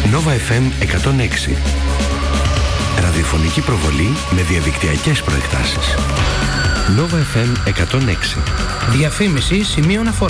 Nova FM 106. Ραδιοφωνική προβολή με διαδικτυακές προεκτάσεις. Nova FM 106. Διαφήμιση σημείο αναφορά.